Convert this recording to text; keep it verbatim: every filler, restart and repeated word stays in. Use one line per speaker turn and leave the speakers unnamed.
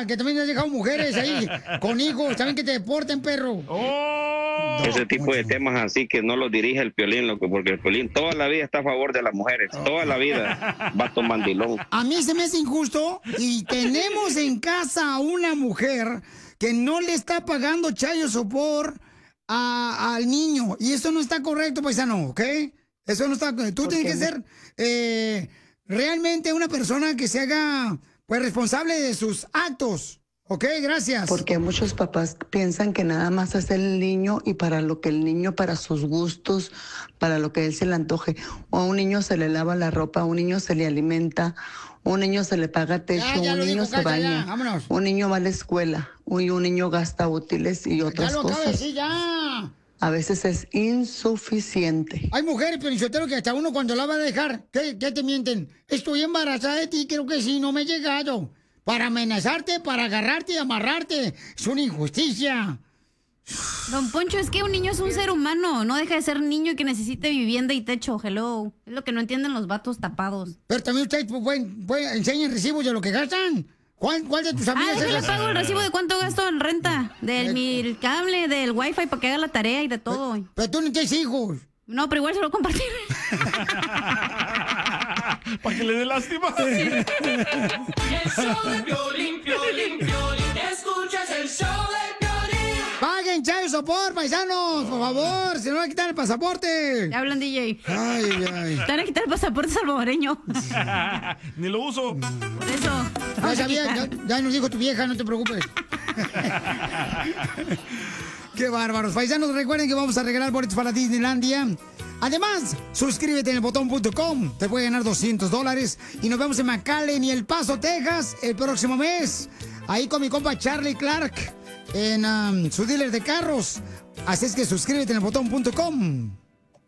Cacha, que también has dejado mujeres ahí con hijos, también que te deporten, perro.
Oh.
Ese
No,
tipo
mucho.
de temas así que no los dirige el Piolín, loco, porque el Piolín toda la vida está a favor de las mujeres, toda la vida vato mandilón.
A mí se me hace injusto y tenemos en casa a una mujer que no le está pagando chayo sopor a- al niño. Y eso no está correcto, paisano, ¿ok? Eso no está... Tú tienes que ser eh, realmente una persona que se haga pues responsable de sus actos. Ok, gracias.
Porque muchos papás piensan que nada más es el niño y para lo que el niño, para sus gustos, para lo que él se le antoje. O a un niño se le lava la ropa, a un niño se le alimenta, a un niño se le paga techo,
Ya, ya
un
lo
niño
dijo,
se
Cacha, ya,
baña,
vámonos.
un niño va a la escuela, y un niño gasta útiles y
Ya
otras
lo acabo de
cosas.
decir, ya.
A veces es insuficiente.
Hay mujeres, pero que hasta uno cuando la va a dejar, ¿qué, qué te mienten? Estoy embarazada de ti, creo que sí, no me he llegado. Para amenazarte, para agarrarte y amarrarte. Es una injusticia.
Don Poncho, es que un niño es un ser humano. No deja de ser niño y que necesite vivienda y techo. Hello. Es lo que no entienden los vatos tapados.
Pero también ustedes pues, pueden, pueden- enseñan recibos de lo que gastan. ¿Cuál, cuál de tus
Ah,
amigas
déjale
es?
pago el recibo de cuánto gasto en renta. Del mi cable, del wifi para que haga la tarea y de todo.
Pero tú no tienes hijos.
No, pero igual se lo compartir.
Para que le dé lástima.
El show de Piolín, Piolín, Piolín. Escuchas el show de Piolín.
Paguen chayo sopor, paisanos, por favor, si no le quitan el pasaporte.
Ya hablan, D J.
Ay, ay.
Te van a quitar el pasaporte salvadoreño.
Ni lo uso.
Por eso.
Ya sabía, ya, ya nos dijo tu vieja, no te preocupes. Qué bárbaros. Paisanos, recuerden que vamos a regalar boletos para Disneylandia. Además, suscríbete en el botón punto com. Te puede ganar doscientos dólares. Y nos vemos en McAllen y El Paso, Texas, el próximo mes. Ahí con mi compa Charlie Clark en um, su dealer de carros. Así es que suscríbete en el botón punto com.